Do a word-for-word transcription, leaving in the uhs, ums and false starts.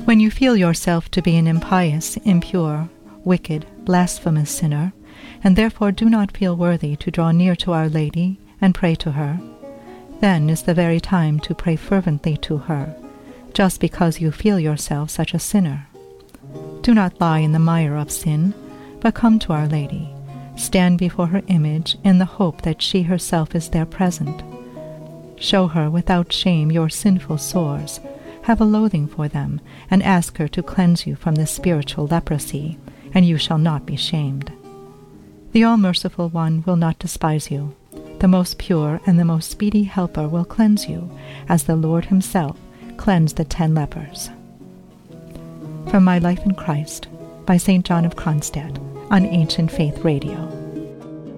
When you feel yourself to be an impious, impure, wicked, blasphemous sinner, and therefore do not feel worthy to draw near to Our Lady and pray to her, then is the very time to pray fervently to her, just because you feel yourself such a sinner. Do not lie in the mire of sin, but come to Our Lady. Stand before her image in the hope that she herself is there present. Show her without shame your sinful sores, have a loathing for them, and ask her to cleanse you from this spiritual leprosy, and you shall not be shamed. The All-Merciful One will not despise you. The most pure and the most speedy helper will cleanse you, as the Lord himself cleansed the ten lepers. From My Life in Christ, by Saint John of Kronstadt, on Ancient Faith Radio.